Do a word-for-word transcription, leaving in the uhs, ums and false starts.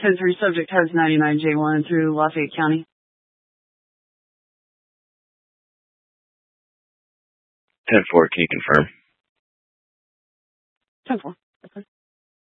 ten three, subject has ninety-nine J one through Lafayette County. ten four, can you confirm? ten four. Okay.